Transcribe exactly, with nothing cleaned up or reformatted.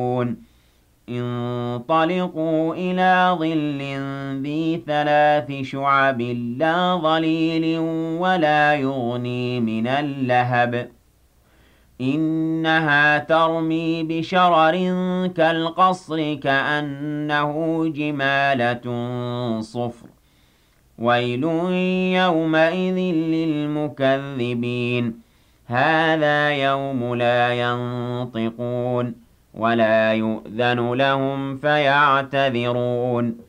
انطلقوا إلى ظل ذي ثلاث شعب لا ظليل ولا يغني من اللهب إنها ترمي بشرر كالقصر كأنه جمالة صفر ويل يومئذ للمكذبين هذا يوم لا ينطقون ولا يؤذن لهم فيعتذرون